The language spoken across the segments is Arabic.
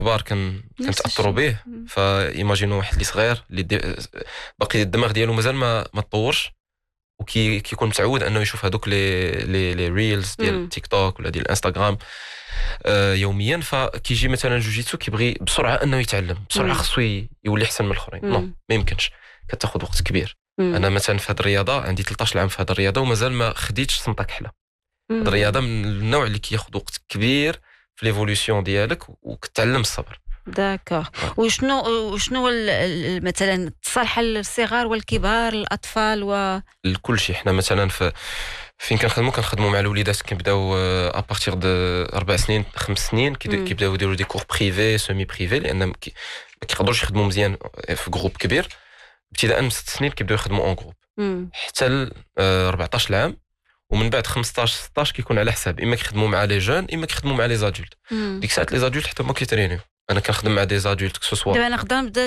كبار كنتاثروا به. فايماجينو واحد اللي صغير اللي باقي الدماغ ديالو مازال ما تطورش، كيكون متعود انه يشوف هذوك لي ريلز ديال تيك توك ولا ديال انستغرام يوميا. فكيجي مثلا جوجيتسو كيبغي بسرعه انه يتعلم بسرعه، خصو يولي احسن من الاخرين. نو ما يمكنش، كتاخذ وقت كبير. انا مثلا في هذه الرياضه عندي 13 عام في هذه الرياضه ومازال ما خديتش سمطه كحله. هذه الرياضه من النوع اللي كياخذ وقت كبير في ليفولوسيون ديالك وكتعلم الصبر. داكوغ. وشنو مثلا تصالح للصغار والكبار الاطفال الكل شيء. احنا مثلا فين كنخدموا مع الوليدات كيبداو ابارتيغ دو 4 سنين 5 سنين كيبداو يديروا دي كور بريفي سيمي بريفي، لان ما كيقدروش يخدموا مزيان في جروب كبير. ابتداء من 6 سنين كيبداو يخدموا اون جروب حتى ل 14 عام، ومن بعد 15 16 كيكون على حساب، اما كيخدموا مع لي جون اما كيخدموا مع لي زادولت. ديك الساعه لي زادولت حتى هما كيترينيو. انا كنخدم مع دي زادولت كسوسوا. دابا نقدر نبدا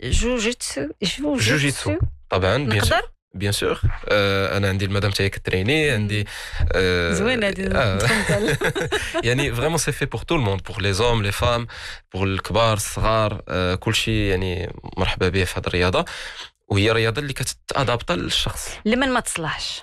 جوجيتسو طبعا نقدر بيان سور. انا عندي المدام تاعي كتريني، عندي زوينه هذه. يعني فريمون سي في بور تو الموند، بور لي زوم لي فام، بور الكبار الصغار، كل شيء يعني مرحبا به في هذه الرياضه. وهي رياضه اللي كتادابطا للشخص. لمن ما تصلحش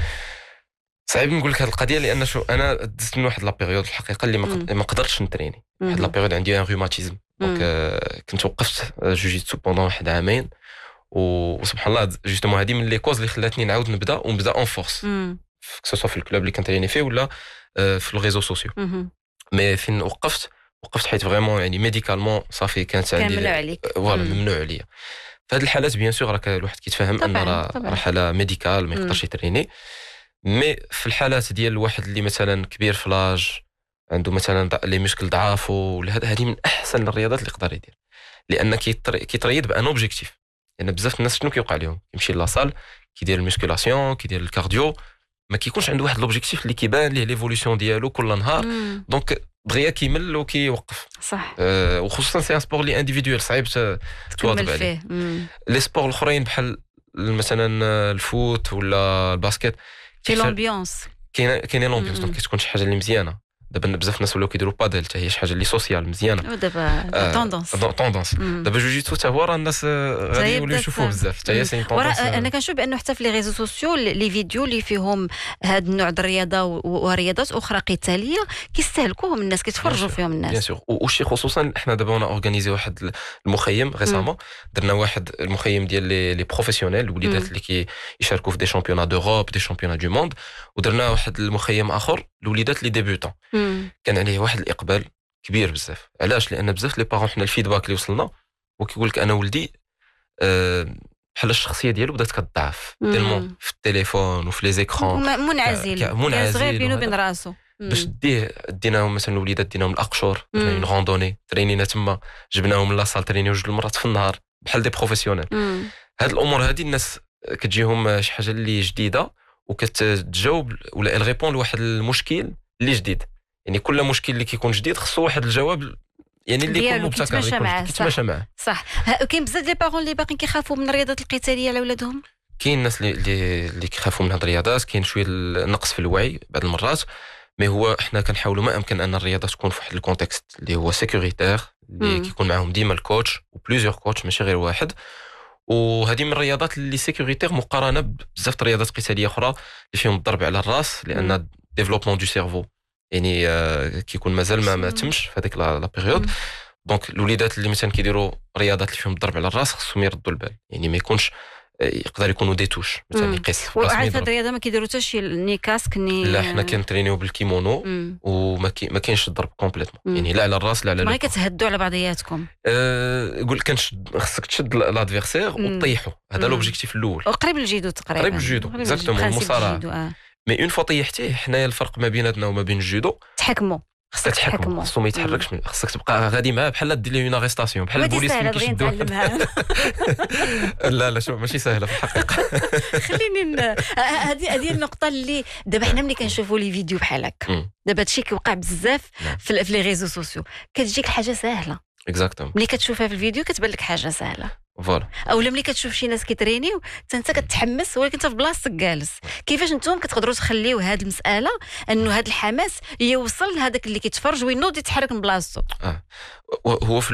صعيب نقول لك هذه القضيه، لان شو انا دزت من واحد لا بيريود الحقيقه اللي ما قدرتش نتريني. واحد لا بيريود عندي ان روماتيزم، دونك كنت وقفت جوجيتسو بوندون واحد عامين. وسبحان الله جوستومون هذه من لي كوز اللي خلاتني نعاود نبدا اون فورس، كسوسوا في الكلوب اللي كنتريني فيه ولا في الريزو سوسيو. مي فين وقفت حيت فريمون يعني ميديكالمون صافي كانت عندي فوالا ممنوع عليا. في هذه الحالات بيان سور راك الواحد كيتفاهم ان راه حاله ميديكال ما يقدرش يتريني. مي في الحالات ديال الواحد اللي مثلا كبير في لاج، عنده مثلا لي ميسكل ضعاف، هذه من احسن الرياضات اللي يقدر يدير، لان كيتريد بان اوبجيكتيف. لان بزاف الناس شنو كيوقع لهم؟ يمشي لاصال كيدير الميسكولاسيون كيدير الكارديو، ما كيكونش عنده واحد لوبجيكتيف اللي كيبان ليه ليفولوسيون ديالو كل نهار. دونك دغيا كيمل وكيوقف. صح. وخصوصا سي ان سبور اللي انديفيدويل صعيب تواظب عليه. لي سبور الاخرين بحال مثلا الفوت ولا الباسكيت في لومبيونس، كاينه لومبيونس، دونك كتكون شي حاجه اللي مزيانه. دابا بزاف الناس ولاو كيديروا بادل، حتى هي شي حاجه اللي سوسيال مزيانه. ودابا طوندونس. دابا جوجيتسو حتى هو راه الناس غادي يوليو يشوفوه بزاف، حتى هي سي طوندونس. انا كنشوف بانه حتى في لي ريزو سوسيو لي فيديو اللي فيهم هذا النوع د الرياضه ورياضات اخرى قتاليه كيستهلكوهم الناس، كيتفرجوا فيهم الناس. بيان سور. وشي خصوصا احنا دابا اورغانيزي واحد المخيم ريسامون، درنا واحد المخيم ديال لي بروفيسيونيل، الوليدات اللي كيشاركوا في دي شامبيونات دوروب دي شامبيونات دو موند، ودرنا واحد المخيم اخر الوليدات لي ديبيوتون. كان عليه واحد الاقبال كبير بزاف. علاش؟ لان بزاف لي بارون حنا الفيدباك اللي وصلنا وكيقول لك انا ولدي بحال الشخصيه ديالو بدات كتضعف تيلمون في التليفون وفي لي زيكران، منعزل صغير بينو وبين راسو. باش ديناهم مثلا الوليدات ديناهم الاقشور، اون راندوني ترينينا تما، جبناهم لاصال ترينيو 2 المرات في النهار بحال دي بروفيسيونيل. هاد الامور هادي الناس كتجيهم شي حاجه اللي جديده وكتجاوب ولا الريبون لواحد المشكل اللي جديد. يعني كل مشكل اللي كيكون جديد خصو واحد الجواب يعني اللي يكون مبتكر يتماشى معاه. صح. كاين بزاف لي بارون اللي باقيين كيخافوا من الرياضات القتاليه على ولادهم. كاين الناس اللي كيخافوا من هاد الرياضات، كاين شويه النقص في الوعي بعض المرات. مي هو احنا كنحاولوا ما امكن ان الرياضه تكون في واحد الكونتكست اللي هو سيكوريتير، اللي كيكون معاهم ديما الكوتش وبليزيور كوتش ماشي غير واحد. وهذه من الرياضات اللي سيكوريتير مقارنه بزاف الرياضات قتاليه اخرى اللي فيهم الضرب على الراس، لان ديفلوبمون دو سيرفو يعني كيكون مازال ما تمش في هذيك لا بيريود. دونك الوليدات اللي مثلا كيديروا رياضات اللي فيهم الضرب على الراس خصهم يردوا البال، يعني ما يكونش يقدر يكونوا دي توش مثلا يقيس. وعارف هاد الرياضه ما كيديروا حتى شي ني كاسك لا، حنا كنترينيو بالكيمونو وما كاينش الضرب كومبليتمون، يعني لا على الراس لا على ما كتهدوا على بعضياتكم. قول خصك تشد لادفيرسير وتطيحوا، هذا لوبجيكتيف الاول. قريب للجيدو تقريبا، قريب للجودو اكزاكتومون المصارعه. مي اون فوا طيحتيه، حنايا الفرق ما بيناتنا وما بين الجودو تحكموا، خصك تحكموا، خصو ما يتحركش، خصك تبقى غادي معاه بحال دير ليه اون اريستاسيون بحال البوليس اللي كيشدوه. لا شوف ماشي سهله في الحقيقه. خليني هذه النقطه اللي دابا حنا ملي كنشوفوا لي فيديو بحال هكا، دابا هادشي كيوقع بزاف في لي ريزو سوسيو، كتجيك الحاجه سهله اكزاكتومون. ملي كتشوفها في الفيديو كتبان لك حاجه سهله. فوالا. اولا ملي كتشوف شي ناس كيترينيو انت كتحمس ولكن انت في بلاصتك جالس. كيفاش نتوما كتقدروا تخليو هذه المساله انه هذا الحماس يوصل لهذاك اللي كيتفرج وينوض يتحرك من بلاصتو؟ هو في